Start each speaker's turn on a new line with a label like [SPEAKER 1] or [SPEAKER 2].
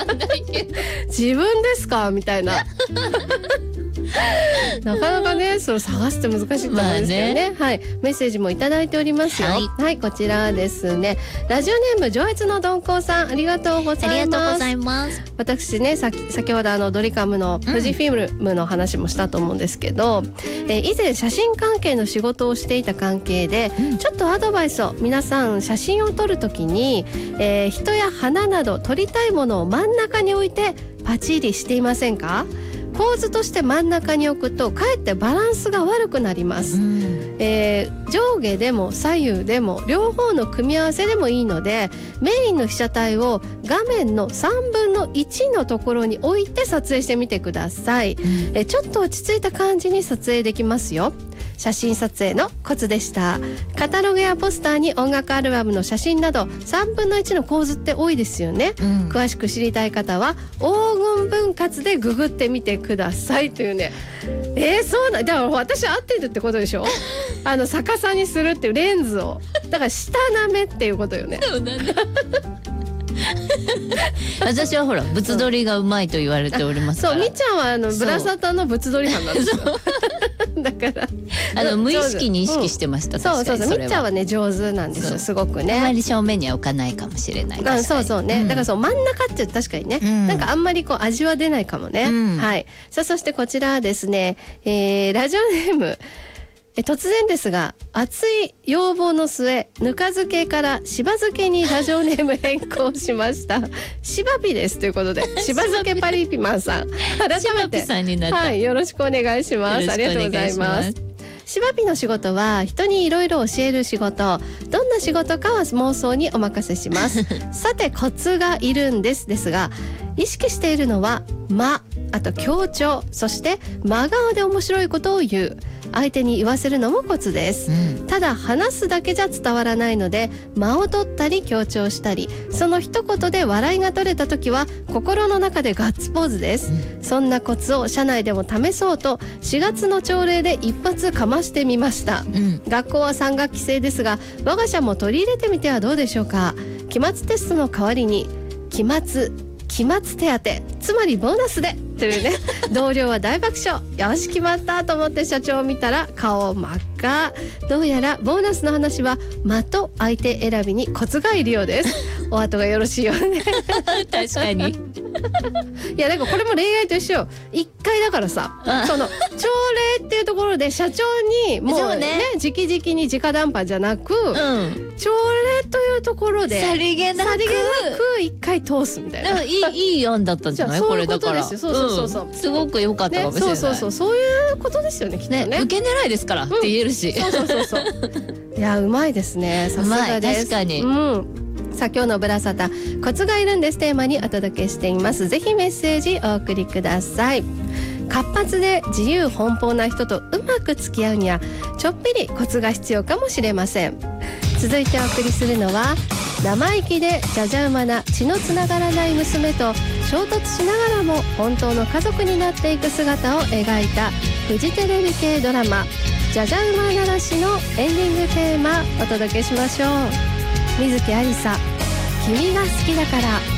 [SPEAKER 1] ないけど
[SPEAKER 2] 自分ですかみたいななかなかねそれを探して難しいと思うんですけどね、はい、メッセージもいただいておりますよ。はい、こちらですね、ラジオネーム上越の鈍行さん、ありがとうございます。
[SPEAKER 1] ありがとうございます。
[SPEAKER 2] 私ね先ほどドリカムの富士フィルムの話もしたと思うんですけど、以前写真関係の仕事をしていた関係で、ちょっとアドバイスを、皆さん写真を撮るときに、人や花など撮りたいものを真ん中に置いてパチリしていませんか？構図として真ん中に置くとかえってバランスが悪くなります、上下でも左右でも両方の組み合わせでもいいので、メインの被写体を画面の3分の1のところに置いて撮影してみてください、ちょっと落ち着いた感じに撮影できますよ。写真撮影のコツでした。カタログやポスターに音楽アルバムの写真など3分の1の構図って多いですよね、詳しく知りたい方は黄金分割でググってみてくださいというね。そうだから私合ってるってことでしょ逆さにするっていうレンズをだから下なめっていうことよね。
[SPEAKER 1] そうだね私はほら物撮りがうまいと言われておりますから。
[SPEAKER 2] そう、みっちゃんはブラサタの物撮り班なんですよだから
[SPEAKER 1] 無意識に意識してました。
[SPEAKER 2] そうみっちゃんはね上手なんですよ、すごくね。
[SPEAKER 1] あまり正面には置かないかもしれない。
[SPEAKER 2] そうね、だからそう真ん中って確かにね、なんかあんまりこう味は出ないかもね、はい。さあそしてこちらですね、ラジオネーム突然ですが、熱い要望の末、ぬか漬けからしば漬けにラジオネーム変更しましたしばぴですということでしば漬けパリピマンさん改めて
[SPEAKER 1] さんになった、
[SPEAKER 2] はい、よろしくお願いします。ありがとうございます。しばぴの仕事は人にいろいろ教える仕事、どんな仕事かは妄想にお任せしますさてコツがいるんですが、意識しているのはあと強調、そして真顔で面白いことを言う、相手に言わせるのもコツです、ただ話すだけじゃ伝わらないので間を取ったり強調したり、その一言で笑いが取れた時は心の中でガッツポーズです、そんなコツを社内でも試そうと4月の朝礼で一発かましてみました、学校は3学期制ですが我が社も取り入れてみてはどうでしょうか。期末テストの代わりに期末手当、つまりボーナスでというね同僚は大爆笑。よし決まったと思って社長を見たら顔真っ赤。どうやらボーナスの話は間と相手選びにコツがいるようですお後がよろしいようね
[SPEAKER 1] 確かにい
[SPEAKER 2] やなんかこれも恋愛と一緒。一回だからさその朝礼っていうところで社長にもうね直々に直談判じゃなく、朝礼というところで
[SPEAKER 1] さりげなく
[SPEAKER 2] 一回通すみたいな。
[SPEAKER 1] いい案だったんじゃないこれだから。そうすごく良かったかもしれない、
[SPEAKER 2] そういうことですよねきっとね。
[SPEAKER 1] 受け狙いですからって言えるし、
[SPEAKER 2] そういやうまいですね、さすがです。
[SPEAKER 1] 確かに、
[SPEAKER 2] さあ今日のブラサタコツがいるんですテーマにお届けしています。ぜひメッセージお送りください。活発で自由奔放な人とうまく付き合うにはちょっぴりコツが必要かもしれません。続いてお送りするのは生意気でじゃじゃ馬な血のつながらない娘と衝突しながらも本当の家族になっていく姿を描いたフジテレビ系ドラマじゃじゃ馬ならしのエンディングテーマお届けしましょう。水木有沙、君が好きだから。